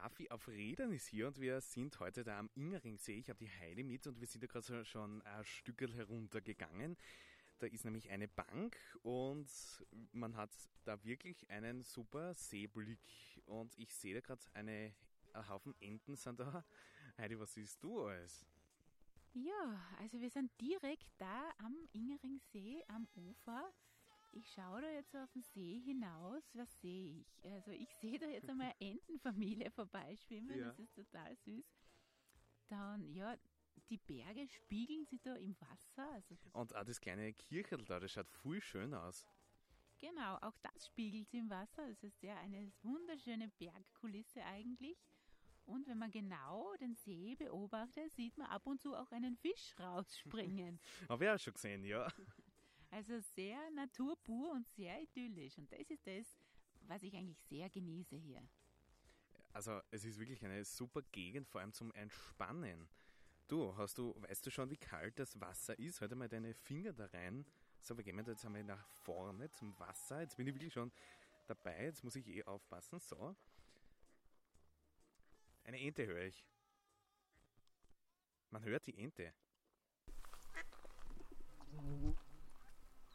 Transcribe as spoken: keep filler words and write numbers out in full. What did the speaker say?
Raffi auf Rädern ist hier und wir sind heute da am Ingeringsee. Ich habe die Heidi mit und wir sind da gerade schon ein Stückel heruntergegangen. Da ist nämlich eine Bank und man hat da wirklich einen super Seeblick. Und ich sehe da gerade eine, ein Haufen Enten sind da. Heidi, was siehst du alles? Ja, also wir sind direkt da am Ingeringsee, am Ufer. Ich schaue da jetzt auf den See hinaus. Was sehe ich? Also ich sehe da jetzt einmal eine Entenfamilie vorbeischwimmen. Ja. Das ist total süß. Dann, ja, die Berge spiegeln sich da im Wasser. Also Und auch das kleine Kircherl da, das schaut voll schön aus. genau, auch das spiegelt sich im Wasser. Das ist ja eine wunderschöne Bergkulisse eigentlich. Und wenn man genau den See beobachtet, sieht man ab und zu auch einen Fisch rausspringen. Habe ich auch schon gesehen, ja. Also sehr naturpur und sehr idyllisch. Und das ist das, was ich eigentlich sehr genieße hier. Also es ist wirklich eine super Gegend, vor allem zum Entspannen. Du, hast du, weißt du schon, wie kalt das Wasser ist? Halt mal deine Finger da rein. So, wir gehen da jetzt einmal nach vorne zum Wasser. Jetzt bin ich wirklich schon dabei. Jetzt muss ich eh aufpassen. So. Eine Ente höre ich. Man hört die Ente.